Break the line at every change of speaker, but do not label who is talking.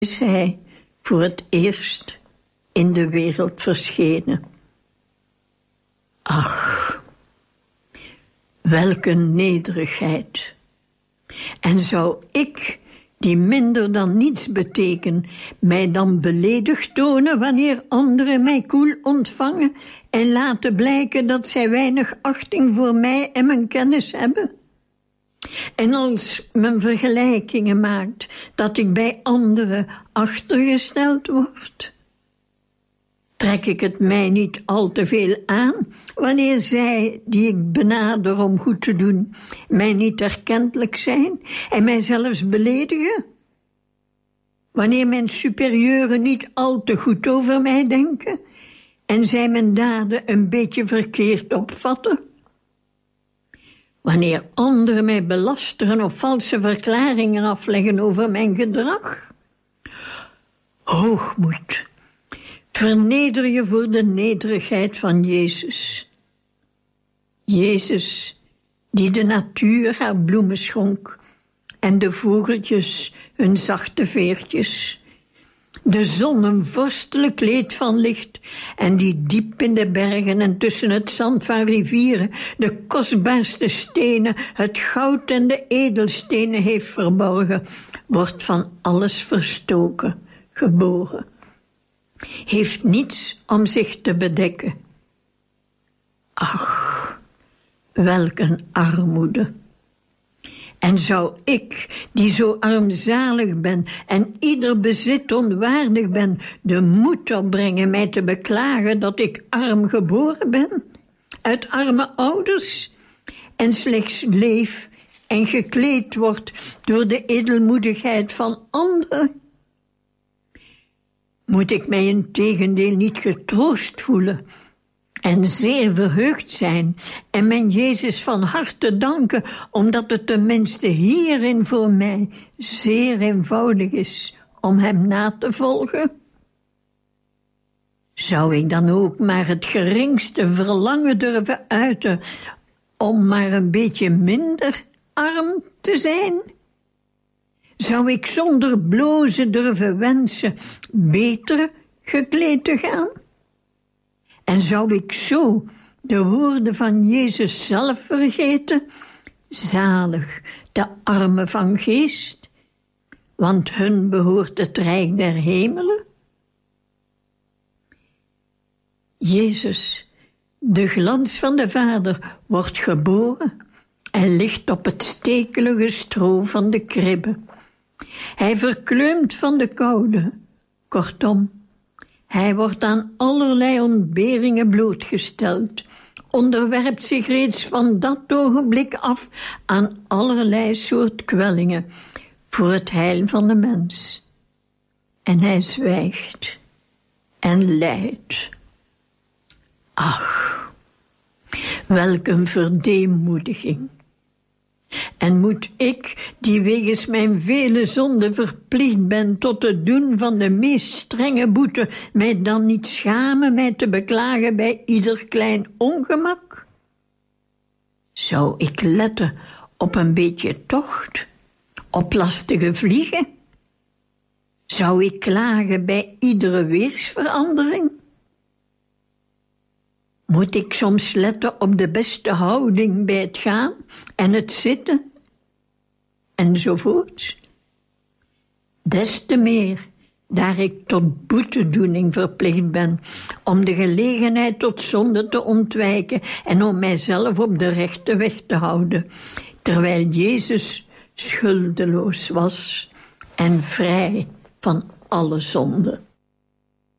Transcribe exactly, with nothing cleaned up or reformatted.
is hij voor het eerst in de wereld verschenen. Ach, welke nederigheid. En zou ik, die minder dan niets beteken, mij dan beledigd tonen wanneer anderen mij koel ontvangen en laten blijken dat zij weinig achting voor mij en mijn kennis hebben? En als men vergelijkingen maakt dat ik bij anderen achtergesteld word, trek ik het mij niet al te veel aan wanneer zij, die ik benader om goed te doen, mij niet erkentelijk zijn en mij zelfs beledigen? Wanneer mijn superieuren niet al te goed over mij denken en zij mijn daden een beetje verkeerd opvatten? Wanneer anderen mij belasteren of valse verklaringen afleggen over mijn gedrag? Hoogmoed. Verneder je voor de nederigheid van Jezus. Jezus, die de natuur haar bloemen schonk en de vogeltjes hun zachte veertjes. De zon een vorstelijk kleed van licht en die diep in de bergen en tussen het zand van rivieren de kostbaarste stenen, het goud en de edelstenen heeft verborgen, wordt van alles verstoken, geboren. Heeft niets om zich te bedekken. Ach, welk een armoede. En zou ik, die zo armzalig ben en ieder bezit onwaardig ben, de moed opbrengen mij te beklagen dat ik arm geboren ben, uit arme ouders, en slechts leef en gekleed word door de edelmoedigheid van anderen? Moet ik mij integendeel niet getroost voelen en zeer verheugd zijn en mijn Jezus van harte danken, omdat het tenminste hierin voor mij zeer eenvoudig is om hem na te volgen? Zou ik dan ook maar het geringste verlangen durven uiten om maar een beetje minder arm te zijn? Zou ik zonder blozen durven wensen beter gekleed te gaan? En zou ik zo de woorden van Jezus zelf vergeten? Zalig de armen van geest, want hun behoort het rijk der hemelen. Jezus, de glans van de Vader, wordt geboren en ligt op het stekelige stro van de kribbe. Hij verkleumd van de koude, kortom, hij wordt aan allerlei ontberingen blootgesteld, onderwerpt zich reeds van dat ogenblik af aan allerlei soort kwellingen voor het heil van de mens. En hij zwijgt en lijdt. Ach, welk een verdeemoediging. En moet ik, die wegens mijn vele zonden verplicht ben tot het doen van de meest strenge boete, mij dan niet schamen mij te beklagen bij ieder klein ongemak? Zou ik letten op een beetje tocht, op lastige vliegen? Zou ik klagen bij iedere weersverandering? Moet ik soms letten op de beste houding bij het gaan en het zitten? Enzovoorts. Des te meer, daar ik tot boetedoening verplicht ben, om de gelegenheid tot zonde te ontwijken en om mijzelf op de rechte weg te houden, terwijl Jezus schuldeloos was en vrij van alle zonde.